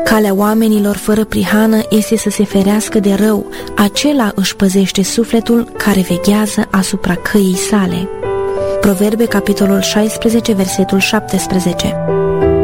Calea oamenilor fără prihană este să se ferească de rău, acela își păzește sufletul care veghează asupra căii sale. Proverbe, capitolul 16, versetul 17.